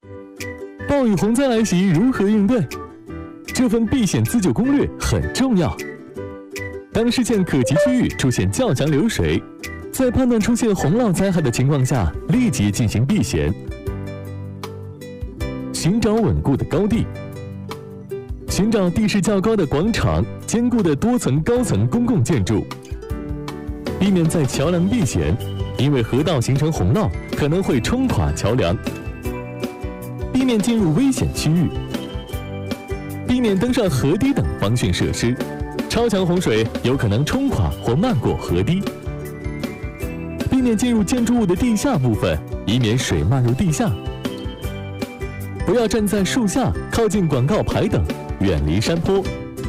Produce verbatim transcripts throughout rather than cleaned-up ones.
暴雨洪灾来袭，如何应对？这份避险自救攻略很重要。当视线可及区域出现较强流水，在判断出现洪涝灾害的情况下，立即进行避险。寻找稳固的高地，寻找地势较高的广场、坚固的多层高层公共建筑，避免在桥梁避险，因为河道形成洪涝可能会冲垮桥梁。避免进入危险区域，避免登上河堤等防汛设施，超强洪水有可能冲垮或漫过河堤。避免进入建筑物的地下部分，以免水漫入地下。不要站在树下、靠近广告牌等，远离山坡。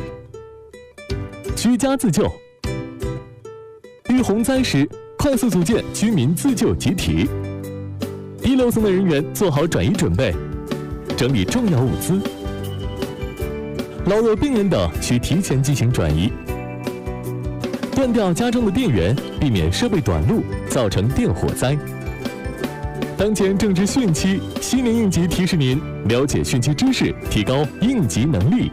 居家自救，遇洪灾时，快速组建居民自救集体。低楼层的人员做好转移准备，整理重要物资。老弱病人等需提前进行转移。断掉家中的电源，避免设备短路，造成电火灾。当前正值汛期，西年应急提示您了解汛期知识，提高应急能力。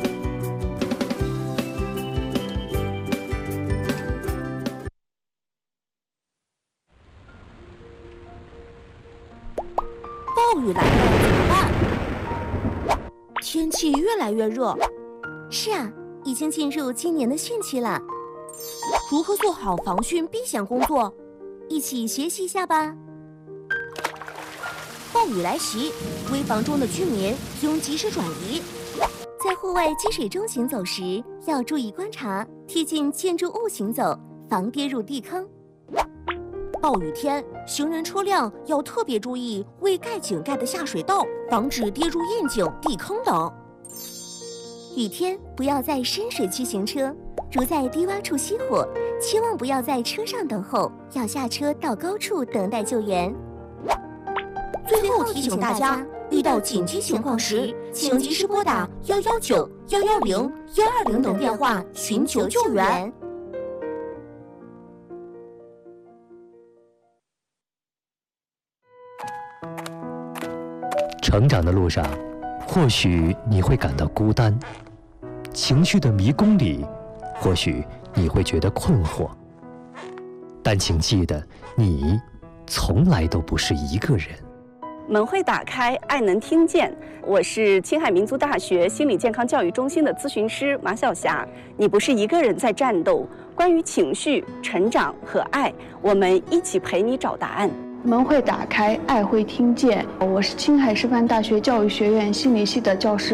暴雨来了怎么办？天气越来越热。 是啊，已经进入今年的汛期了。 如何做好防汛避险工作？ 一起学习一下吧。 暴雨来袭，危房中的居民应及时转移。 在户外积水中行走时，要注意观察，贴近建筑物行走，防跌入地坑。 暴雨天，行人车辆要特别注意未盖井盖的下水道，防止跌入窨井、地坑等。 雨天不要在深水区行车，如在低洼处熄火，千万不要在车上等候，要下车到高处等待救援。 最后提醒大家，遇到紧急情况时，请及时拨打一一九、一一零、一二零等电话寻求救援。 成长的路上，或许你会感到孤单；情绪的迷宫里，或许你会觉得困惑。但请记得，你从来都不是一个人。 门会打开，爱能听见。我是青海民族大学心理健康教育中心的咨询师马晓霞。你不是一个人在战斗，关于情绪、成长和爱，我们一起陪你找答案。 门会打开，爱会听见。我是青海师范大学教育学院心理系的教师